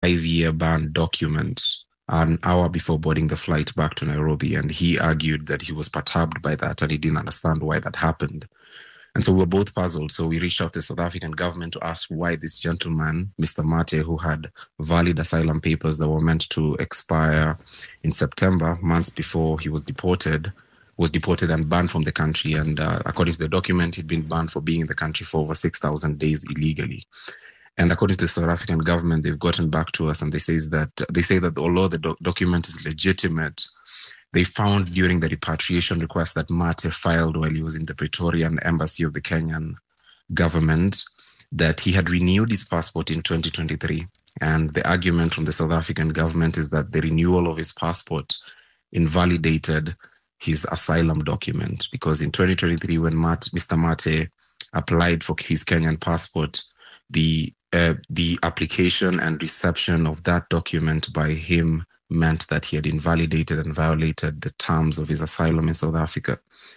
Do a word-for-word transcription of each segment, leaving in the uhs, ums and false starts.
five-year ban document an hour before boarding the flight back to Nairobi. And he argued that he was perturbed by that and he didn't understand why that happened. And so we were both puzzled. So we reached out to the South African government to ask why this gentleman, Mister Mate, who had valid asylum papers that were meant to expire in September, months before he was deported, was deported and banned from the country. And uh, according to the document, he'd been banned for being in the country for over six thousand days illegally. And according to the South African government, they've gotten back to us and they says that they say that although the doc- document is legitimate, they found during the repatriation request that Mate filed while he was in the Praetorian embassy of the Kenyan government that he had renewed his passport in twenty twenty-three. And the argument from the South African government is that the renewal of his passport invalidated his asylum document because in twenty twenty-three, when Mate, Mister Mate applied for his Kenyan passport, the uh, the application and reception of that document by him meant that he had invalidated and violated the terms of his asylum in South Africa.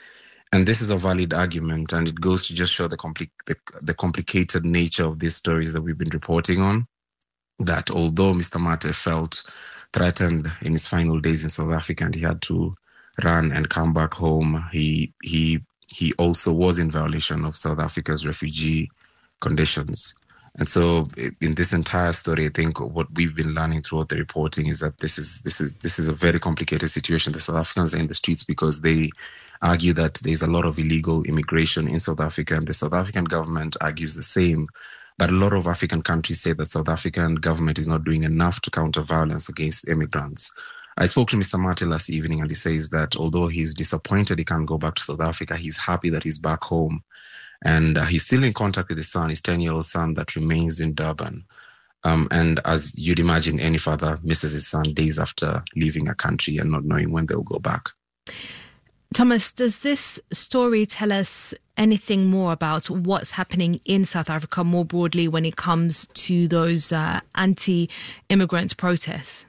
And this is a valid argument, and it goes to just show the, compli- the, the complicated nature of these stories that we've been reporting on, that although Mister Mate felt threatened in his final days in South Africa and he had to run and come back home, he he he also was in violation of South Africa's refugee conditions. And so in this entire story, I think what we've been learning throughout the reporting is that this is this is this is a very complicated situation. The South Africans are in the streets because they argue that there's a lot of illegal immigration in South Africa, and the South African government argues the same. But a lot of African countries say that South African government is not doing enough to counter violence against immigrants. I spoke to Mister Mate last evening, and he says that although he's disappointed he can't go back to South Africa, he's happy that he's back home. And uh, he's still in contact with his son, his ten-year-old son that remains in Durban. Um, and as you'd imagine, any father misses his son days after leaving a country and not knowing when they'll go back. Thomas, does this story tell us anything more about what's happening in South Africa more broadly when it comes to those uh, anti-immigrant protests?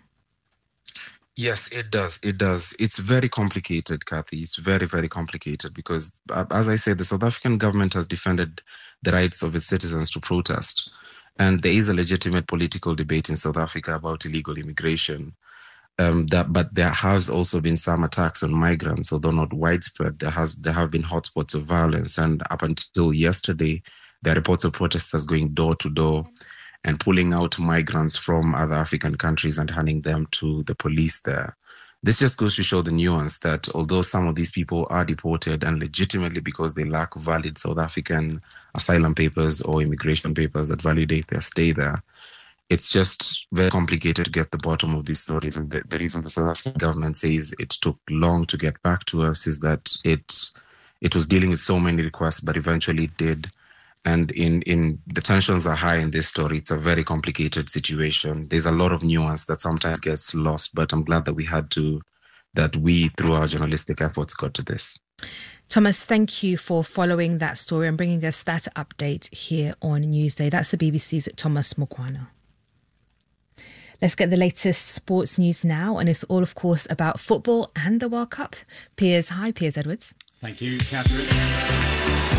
Yes, it does. It does. It's very complicated, Kathy. It's very, very complicated because, uh, as I said, the South African government has defended the rights of its citizens to protest. And there is a legitimate political debate in South Africa about illegal immigration. Um, that, but there has also been some attacks on migrants, although not widespread. There has there have been hotspots of violence. And up until yesterday, there are reports of protesters going door to door and pulling out migrants from other African countries and handing them to the police there. This just goes to show the nuance that although some of these people are deported and legitimately because they lack valid South African asylum papers or immigration papers that validate their stay there, it's just very complicated to get to the bottom of these stories. And the, the reason the South African government says it took long to get back to us is that it it was dealing with so many requests, but eventually it did. And in, in the tensions are high in this story. It's a very complicated situation. There's a lot of nuance that sometimes gets lost, but I'm glad that we had to, that we, through our journalistic efforts, got to this. Thomas, thank you for following that story and bringing us that update here on Newsday. That's the B B C's Thomas Mokwana. Let's get the latest sports news now. And it's all, of course, about football and the World Cup. Piers, hi, Piers Edwards. Thank you, Catherine.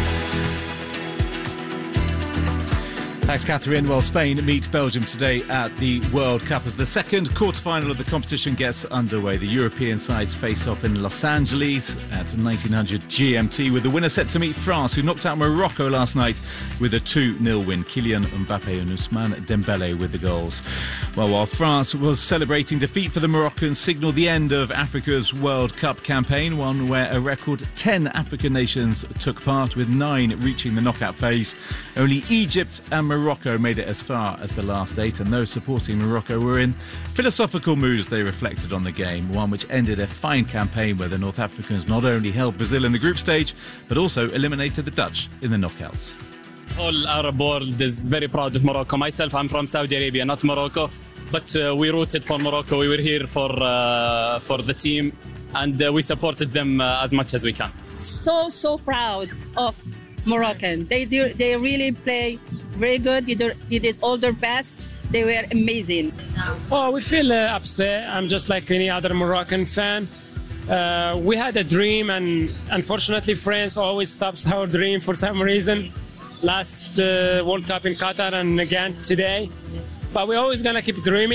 Thanks, Catherine. Well, Spain meet Belgium today at the World Cup as the second quarter-final of the competition gets underway. The European sides face off in Los Angeles at nineteen hundred G M T, with the winner set to meet France, who knocked out Morocco last night with a two nil win. Kylian Mbappe and Ousmane Dembele with the goals. Well, while France was celebrating defeat for the Moroccans, signalled the end of Africa's World Cup campaign, one where a record ten African nations took part, with nine reaching the knockout phase. Only Egypt and Morocco made it as far as the last eight, and those supporting Morocco were in philosophical mood as they reflected on the game, one which ended a fine campaign where the North Africans not only held Brazil in the group stage, but also eliminated the Dutch in the knockouts. Whole Arab world is very proud of Morocco. Myself, I'm from Saudi Arabia, not Morocco, but uh, we rooted for Morocco. We were here for uh, for the team, and uh, we supported them uh, as much as we can. So so proud of Moroccan. They do, they really play very good. They did, they did all their best. They were amazing. Oh, we feel uh, upset. I'm just like any other Moroccan fan. Uh, we had a dream, and unfortunately, France always stops our dream for some reason. last uh, World Cup in Qatar and again today. But we're always going to keep dreaming.